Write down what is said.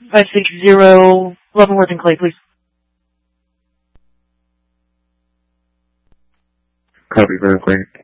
560 Leavenworth and Clay, please. Copy, very clear.